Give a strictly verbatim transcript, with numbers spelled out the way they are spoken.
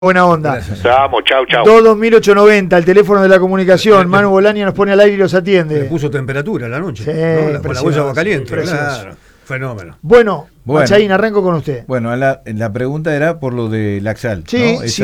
Buena onda. Gracias. Vamos, chau, chau. dos dos mil ochocientos noventa, el teléfono de la comunicación. Manu Bolania nos pone al aire y los atiende. Le puso temperatura la noche. Sí, ¿no? la, con la bolsa de agua caliente. Claro. Fenómeno. Bueno, Bueno, Machaín, arranco con usted. Bueno, la, la pregunta era por lo de Laxal. Sí, ¿no? sí.